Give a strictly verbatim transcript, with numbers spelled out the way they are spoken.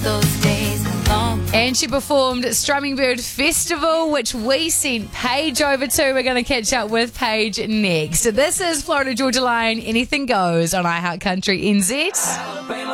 those days alone. And she performed at Strumming Bird Festival, which we sent Paige over to. We're going to catch up with Paige next. This is Florida Georgia Line, Anything Goes on iHeart Country N Z.